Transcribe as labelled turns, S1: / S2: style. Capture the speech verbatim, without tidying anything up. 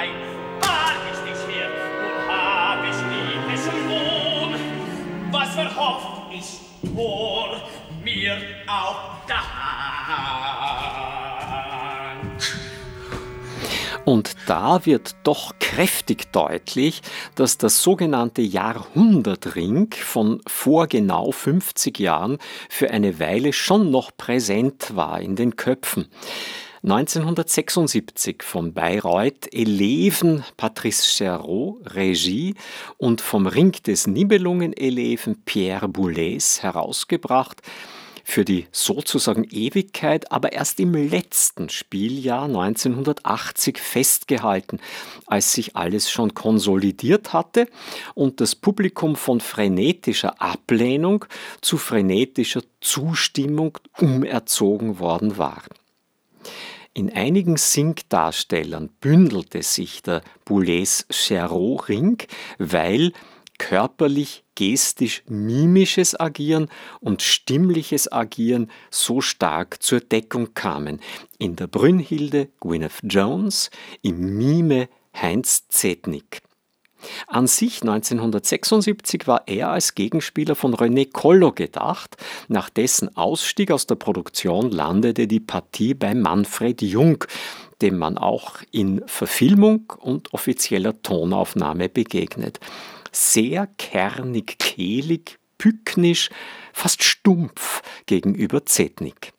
S1: allein. War ich nicht her und hab ich nie es schon. Was verhofft ist vor mir auch daheim.
S2: Und da wird doch kräftig deutlich, dass das sogenannte Jahrhundertring von vor genau fünfzig Jahren für eine Weile schon noch präsent war in den Köpfen. neunzehnhundertsechsundsiebzig von Bayreuth Eleven Patrice Chéreau, Regie, und vom Ring des Nibelungen-Eleven Pierre Boulez herausgebracht, für die sozusagen Ewigkeit, aber erst im letzten Spieljahr neunzehnhundertachtzig festgehalten, als sich alles schon konsolidiert hatte und das Publikum von frenetischer Ablehnung zu frenetischer Zustimmung umerzogen worden war. In einigen Singdarstellern bündelte sich der Boulez-Chéreau-Ring, weil körperlich, gestisch, mimisches Agieren und stimmliches Agieren so stark zur Deckung kamen. In der Brünnhilde Gwyneth Jones, im Mime Heinz Zetnik. An sich neunzehnhundertsechsundsiebzig war er als Gegenspieler von René Kollo gedacht. Nach dessen Ausstieg aus der Produktion landete die Partie bei Manfred Jung, dem man auch in Verfilmung und offizieller Tonaufnahme begegnet. Sehr kernig, kehlig, pyknisch, fast stumpf gegenüber Zetnik.